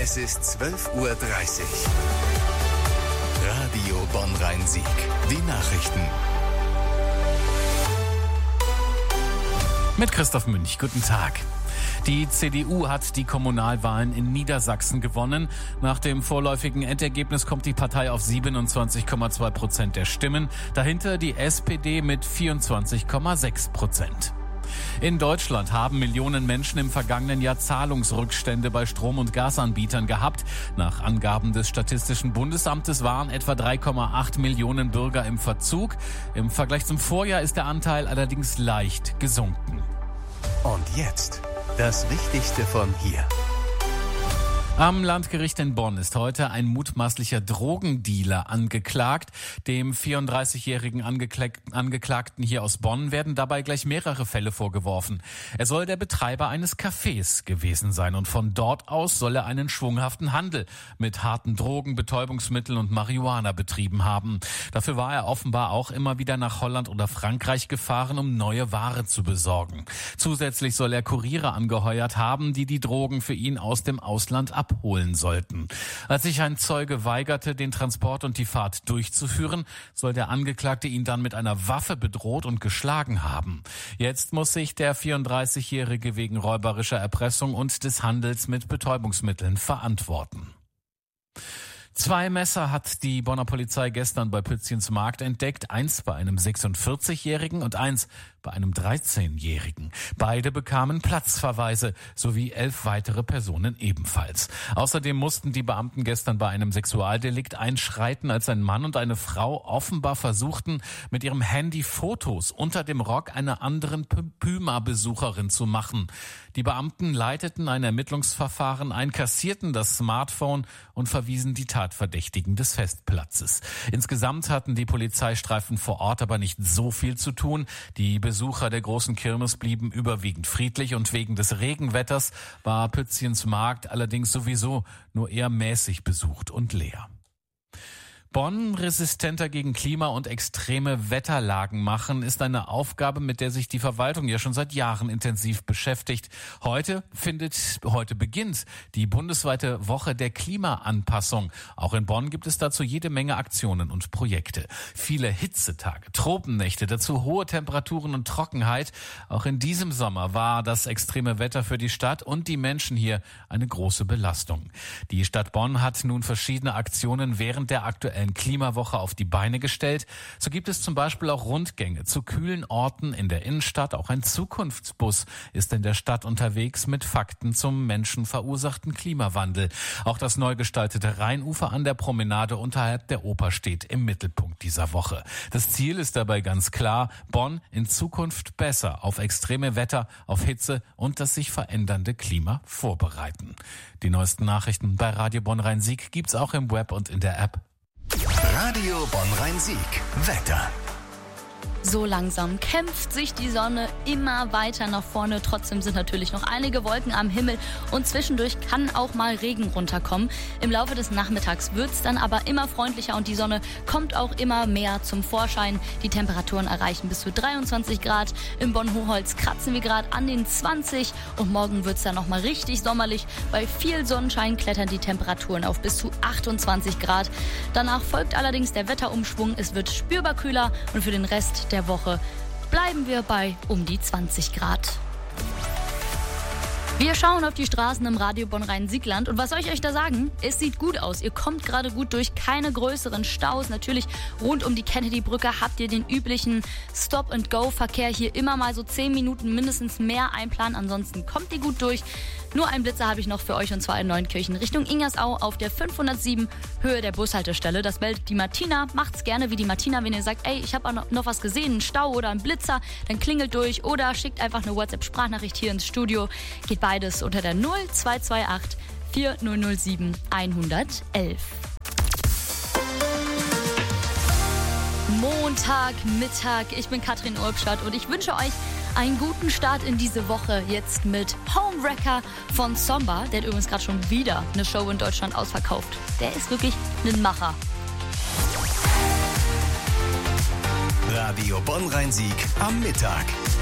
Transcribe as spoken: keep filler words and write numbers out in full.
Es ist zwölf Uhr dreißig. Radio Bonn-Rhein-Sieg. Die Nachrichten. Mit Christoph Münch. Guten Tag. Die C D U hat die Kommunalwahlen in Niedersachsen gewonnen. Nach dem vorläufigen Endergebnis kommt die Partei auf siebenundzwanzig Komma zwei Prozent der Stimmen. Dahinter die S P D mit vierundzwanzig Komma sechs Prozent. In Deutschland haben Millionen Menschen im vergangenen Jahr Zahlungsrückstände bei Strom- und Gasanbietern gehabt. Nach Angaben des Statistischen Bundesamtes waren etwa drei Komma acht Millionen Bürger im Verzug. Im Vergleich zum Vorjahr ist der Anteil allerdings leicht gesunken. Und jetzt das Wichtigste von hier. Am Landgericht in Bonn ist heute ein mutmaßlicher Drogendealer angeklagt. Dem vierunddreißigjährigen Angeklag- Angeklagten hier aus Bonn werden dabei gleich mehrere Fälle vorgeworfen. Er soll der Betreiber eines Cafés gewesen sein und von dort aus soll er einen schwunghaften Handel mit harten Drogen, Betäubungsmitteln und Marihuana betrieben haben. Dafür war er offenbar auch immer wieder nach Holland oder Frankreich gefahren, um neue Ware zu besorgen. Zusätzlich soll er Kuriere angeheuert haben, die die Drogen für ihn aus dem Ausland abholen sollten. Als sich ein Zeuge weigerte, den Transport und die Fahrt durchzuführen, soll der Angeklagte ihn dann mit einer Waffe bedroht und geschlagen haben. Jetzt muss sich der vierunddreißigjährige wegen räuberischer Erpressung und des Handels mit Betäubungsmitteln verantworten. Zwei Messer hat die Bonner Polizei gestern bei Pützchens Markt entdeckt. Eins bei einem sechsundvierzigjährigen und eins bei einem dreizehnjährigen. Beide bekamen Platzverweise sowie elf weitere Personen ebenfalls. Außerdem mussten die Beamten gestern bei einem Sexualdelikt einschreiten, als ein Mann und eine Frau offenbar versuchten, mit ihrem Handy Fotos unter dem Rock einer anderen Puma-Besucherin zu machen. Die Beamten leiteten ein Ermittlungsverfahren ein, kassierten das Smartphone und verwiesen die Tatverdächtigen des Festplatzes. Insgesamt hatten die Polizeistreifen vor Ort aber nicht so viel zu tun. Die Besucher der großen Kirmes blieben überwiegend friedlich und wegen des Regenwetters war Pützchens Markt allerdings sowieso nur eher mäßig besucht und leer. Bonn resistenter gegen Klima- und extreme Wetterlagen machen, ist eine Aufgabe, mit der sich die Verwaltung ja schon seit Jahren intensiv beschäftigt. Heute findet, heute beginnt die bundesweite Woche der Klimaanpassung. Auch in Bonn gibt es dazu jede Menge Aktionen und Projekte. Viele Hitzetage, Tropennächte, dazu hohe Temperaturen und Trockenheit. Auch in diesem Sommer war das extreme Wetter für die Stadt und die Menschen hier eine große Belastung. Die Stadt Bonn hat nun verschiedene Aktionen während der aktuellen Klimawoche auf die Beine gestellt. So gibt es zum Beispiel auch Rundgänge zu kühlen Orten in der Innenstadt. Auch ein Zukunftsbus ist in der Stadt unterwegs mit Fakten zum menschenverursachten Klimawandel. Auch das neu gestaltete Rheinufer an der Promenade unterhalb der Oper steht im Mittelpunkt dieser Woche. Das Ziel ist dabei ganz klar: Bonn in Zukunft besser auf extreme Wetter, auf Hitze und das sich verändernde Klima vorbereiten. Die neuesten Nachrichten bei Radio Bonn-Rhein-Sieg gibt's auch im Web und in der App. Radio Bonn-Rhein-Sieg. Wetter. So langsam kämpft sich die Sonne immer weiter nach vorne. Trotzdem sind natürlich noch einige Wolken am Himmel und zwischendurch kann auch mal Regen runterkommen. Im Laufe des Nachmittags wird es dann aber immer freundlicher und die Sonne kommt auch immer mehr zum Vorschein. Die Temperaturen erreichen bis zu dreiundzwanzig Grad. Im Bonn-Hochholz kratzen wir gerade an den zwanzig und morgen wird es dann nochmal richtig sommerlich. Bei viel Sonnenschein klettern die Temperaturen auf bis zu achtundzwanzig Grad. Danach folgt allerdings der Wetterumschwung. Es wird spürbar kühler und für den Rest der Woche bleiben wir bei um die zwanzig Grad. Wir schauen auf die Straßen im Radio Bonn-Rhein-Siegland und was soll ich euch da sagen? Es sieht gut aus. Ihr kommt gerade gut durch, keine größeren Staus. Natürlich rund um die Kennedy-Brücke habt ihr den üblichen Stop-and-Go-Verkehr. Hier immer mal so zehn Minuten mindestens mehr einplanen. Ansonsten kommt ihr gut durch. Nur einen Blitzer habe ich noch für euch und zwar in Neunkirchen Richtung Ingersau auf der fünfhundertsieben Höhe der Bushaltestelle. Das meldet die Martina. Macht's gerne wie die Martina, wenn ihr sagt, ey, ich habe noch was gesehen, einen Stau oder einen Blitzer, dann klingelt durch oder schickt einfach eine WhatsApp-Sprachnachricht hier ins Studio. Geht beides unter der null zwei zwei acht vier null null sieben eins null eins. Montagmittag, ich bin Katrin Urbstadt und ich wünsche euch einen guten Start in diese Woche jetzt mit Homewrecker von Somba. Der hat übrigens gerade schon wieder eine Show in Deutschland ausverkauft. Der ist wirklich ein Macher. Radio Bonn-Rhein-Sieg am Mittag.